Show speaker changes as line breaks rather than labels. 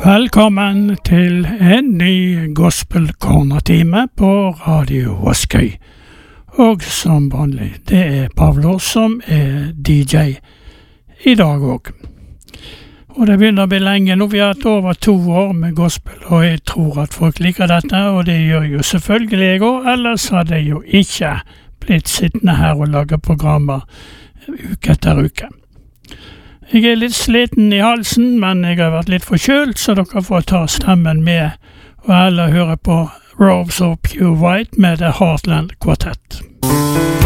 Velkommen til en ny Gospel Corner-time på Radio Vaskøy. Og som vanlig, det er Pavlo som er DJ i dag også. Og det begynner å bli lenge nå, vi har hatt over 2 år med gospel, og jeg tror at folk liker dette, og det gjør jo selvfølgelig jeg også, ellers hadde jeg jo ikke blitt sittende her og lage programmer uke etter uke. Jeg er litt sliten i halsen, men jeg har vært litt forkjølt, så dere får ta stemmen med og heller høre på Robes of Pure White med The Heartland Quartet.